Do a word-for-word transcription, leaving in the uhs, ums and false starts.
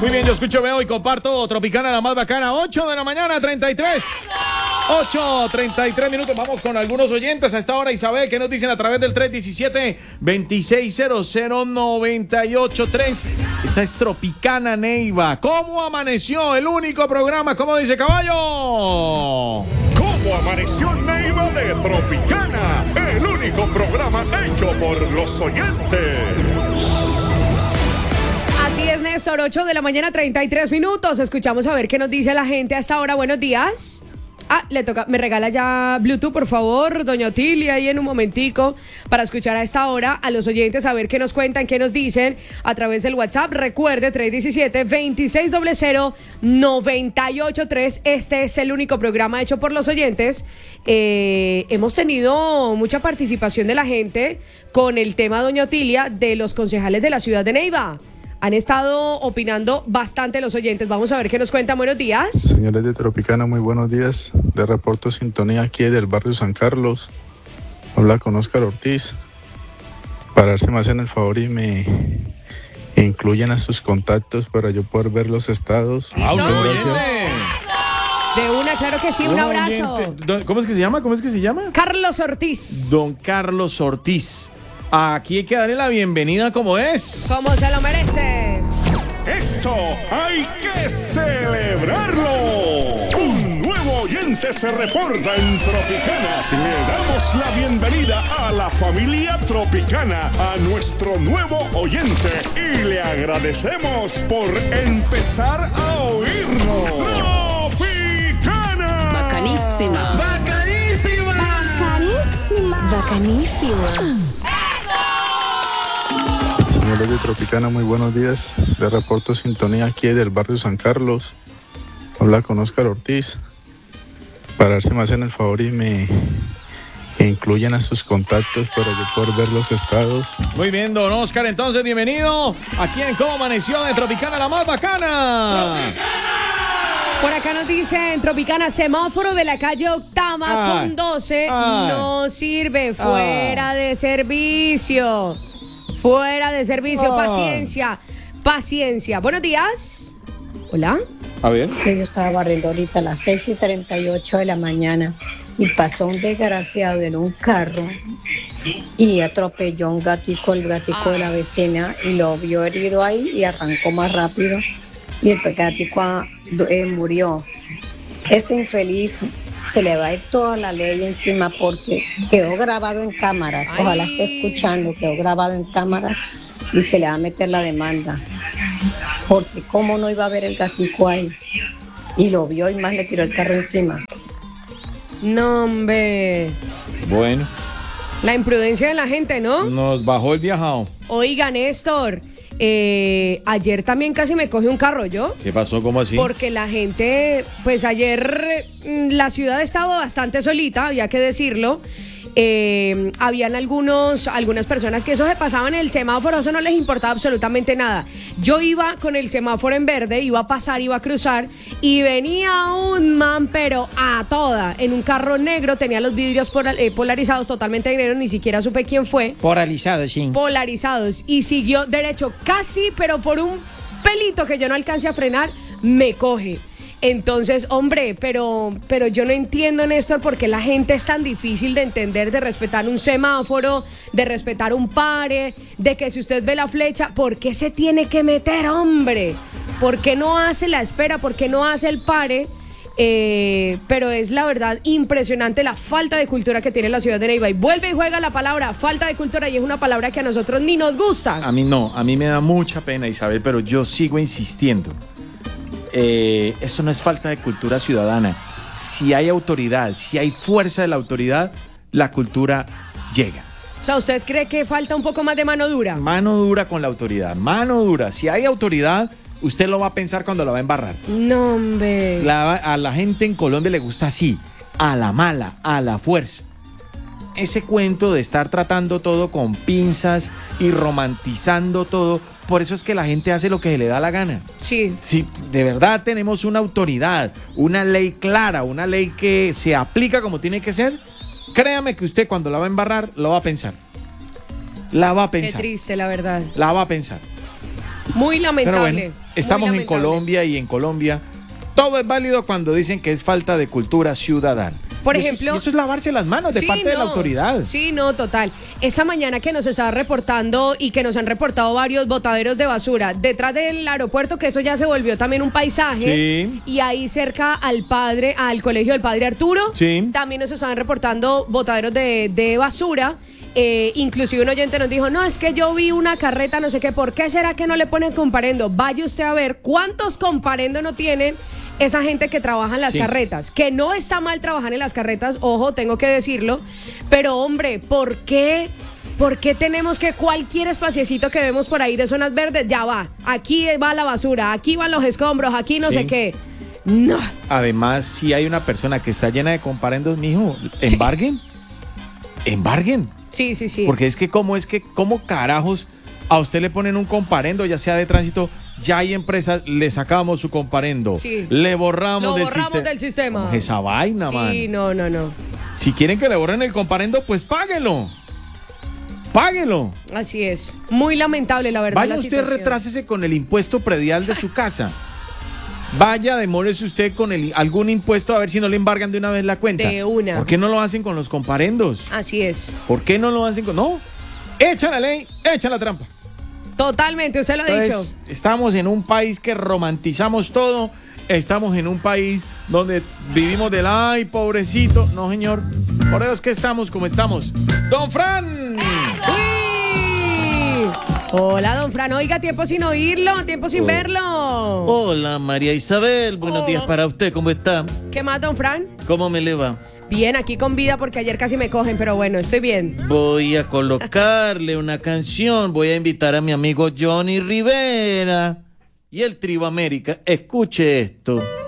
Muy bien, yo escucho, veo y comparto Tropicana, la más bacana. ocho de la mañana, treinta y tres. ocho, treinta y tres minutos. Vamos con algunos oyentes a esta hora. Isabel, ¿qué nos dicen a través del tres diecisiete, veintiséis cero cero, noventa y ocho tres? Esta es Tropicana Neiva. ¿Cómo amaneció? El único programa, ¿cómo dice caballo? ¿Cómo amaneció Neiva de Tropicana? El único programa hecho por los oyentes. Así es, Néstor, ocho de la mañana, treinta y tres minutos. Escuchamos a ver qué nos dice la gente a esta hora. Buenos días. Ah, le toca, me regala ya Bluetooth, por favor, doña Otilia, ahí en un momentico, para escuchar a esta hora a los oyentes, a ver qué nos cuentan, qué nos dicen a través del WhatsApp. Recuerde, tres diecisiete, veintiséis cero cero, noventa y ocho tres. Este es el único programa hecho por los oyentes. Eh, hemos tenido mucha participación de la gente con el tema, doña Otilia, de los concejales de la ciudad de Neiva. Han estado opinando bastante los oyentes. Vamos a ver qué nos cuentan. Buenos días. Señores de Tropicana, muy buenos días. De reporto sintonía aquí del barrio San Carlos. Habla con Óscar Ortiz. Para ver si me hacen el favor y me incluyen a sus contactos para yo poder ver los estados. ¡Ah, de una, claro que sí, un abrazo. ¿Cómo es que se llama? ¿Cómo es que se llama? Carlos Ortiz. Don Carlos Ortiz. Aquí hay que darle la bienvenida como es. Como se lo merece. Esto hay que celebrarlo. Un nuevo oyente se reporta en Tropicana. Le damos la bienvenida a la familia Tropicana, a nuestro nuevo oyente. Y le agradecemos por empezar a oírnos. ¡Tropicana! Bacanísima. ¡Bacanísima! Bacanísima. Bacanísima. Señores de Tropicana, muy buenos días. De reporto sintonía aquí del barrio San Carlos. Habla con Óscar Ortiz. Para ver si me hacen el favor y me incluyen a sus contactos para yo poder ver los estados. Muy bien, don Óscar, entonces bienvenido aquí en Cómo Amaneció de Tropicana, la más bacana. ¡Tropicana! Por acá nos dicen, Tropicana, semáforo de la calle Octava ay, con doce ay, no sirve, fuera ay. de servicio. Fuera de servicio, oh. paciencia, paciencia. Buenos días. Hola. A ver. Yo estaba barriendo ahorita a las seis y treinta y ocho de la mañana y pasó un desgraciado en un carro y atropelló a un gatico, el gatico ah. de la vecina, y lo vio herido ahí y arrancó más rápido y el gatico eh, murió. Ese infeliz se le va a ir toda la ley encima porque quedó grabado en cámaras. Ay. Ojalá esté escuchando, quedó grabado en cámaras y se le va a meter la demanda. Porque cómo no iba a ver el gatico ahí. Y lo vio y más le tiró el carro encima. No, hombre. Bueno. La imprudencia de la gente, ¿no? Nos bajó el viajado. Oiga, Néstor. Eh, ayer también casi me coge un carro, ¿yo? ¿Qué pasó? ¿Cómo así? Porque la gente, pues ayer la ciudad estaba bastante solita, había que decirlo. Eh, habían algunos, algunas personas que eso se pasaban en el semáforo, eso no les importaba absolutamente nada. Yo iba con el semáforo en verde, iba a pasar, iba a cruzar y venía un man, pero a toda, en un carro negro, tenía los vidrios polar, eh, polarizados, totalmente negros, ni siquiera supe quién fue. Polarizados, sí. Polarizados, y siguió derecho, casi, pero por un pelito que yo no alcance a frenar, me coge. Entonces, hombre, pero, pero yo no entiendo, Néstor, por qué la gente es tan difícil de entender, de respetar un semáforo, de respetar un pare, de que si usted ve la flecha, ¿por qué se tiene que meter, hombre? ¿Por qué no hace la espera? ¿Por qué no hace el pare? Eh, pero es la verdad impresionante la falta de cultura que tiene la ciudad de Neiva. Y vuelve y juega la palabra falta de cultura, y es una palabra que a nosotros ni nos gusta. A mí no, a mí me da mucha pena, Isabel, pero yo sigo insistiendo. Eh, eso no es falta de cultura ciudadana. Si hay autoridad, si hay fuerza de la autoridad, la cultura llega. O sea, ¿usted cree que falta un poco más de mano dura? Mano dura con la autoridad, mano dura. Si hay autoridad, usted lo va a pensar cuando la va a embarrar. No, hombre. La, a la gente en Colombia le gusta así, a la mala, a la fuerza. Ese cuento de estar tratando todo con pinzas y romantizando todo, por eso es que la gente hace lo que se le da la gana. Sí. Si de verdad tenemos una autoridad, una ley clara, una ley que se aplica como tiene que ser, créame que usted cuando la va a embarrar, lo va a pensar. La va a pensar. Qué triste, la verdad. La va a pensar. Muy Pero lamentable. bueno, estamos muy en lamentable. Colombia y en Colombia todo es válido cuando dicen que es falta de cultura ciudadana. Por Y eso es- ejemplo- y eso es lavarse las manos de Sí, parte de la no. autoridad. Sí, no, total. Esa mañana que nos estaba reportando y que nos han reportado varios botaderos de basura detrás del aeropuerto, que eso ya se volvió también un paisaje. Sí. Y ahí cerca al padre, al colegio del padre Arturo, Sí. también nos estaban reportando botaderos de, de basura. Eh, inclusive un oyente nos dijo, no, es que yo vi una carreta, no sé qué, ¿por qué será que no le ponen comparendo? Vaya usted a ver cuántos comparendo no tienen esa gente que trabaja en las Sí. carretas, que no está mal trabajar en las carretas, ojo, tengo que decirlo, pero hombre, ¿por qué? ¿Por qué tenemos que cualquier espaciecito que vemos por ahí de zonas verdes, ya va, aquí va la basura, aquí van los escombros, aquí no Sí. sé qué? No, Además, si hay una persona que está llena de comparendos, mijo, embarguen. Embarguen. sí, sí, sí. Porque es que cómo es que, cómo carajos a usted le ponen un comparendo, ya sea de tránsito, ya hay empresas, le sacamos su comparendo, Sí. le borramos, Lo del, borramos sistema. del sistema. ¿Cómo es esa vaina, man? Sí, no, no, no. Si quieren que le borren el comparendo, pues páguelo. Páguelo. Así es. Muy lamentable, la verdad. Vaya la usted, situación. retrásese con el impuesto predial de su casa. Vaya, demórese usted con el, algún impuesto a ver si no le embargan de una vez la cuenta. De una. ¿Por qué no lo hacen con los comparendos? Así es. ¿Por qué no lo hacen con...? No, echa la ley, echa la trampa. Totalmente, usted lo ha Entonces, dicho. estamos en un país que romantizamos todo. Estamos en un país donde vivimos del ay, pobrecito. No, señor. Por eso es que estamos como estamos. Don Fran. ¡Uy! Hola, don Fran. Oiga, tiempo sin oírlo, tiempo sin Oh. verlo. Hola María Isabel, buenos Oh. días para usted, ¿cómo está? ¿Qué más, don Fran? ¿Cómo me le va? Bien, aquí con vida porque ayer casi me cogen, pero bueno, estoy bien. Voy a colocarle una canción, voy a invitar a mi amigo Johnny Rivera y el Tribu América. Escuche esto.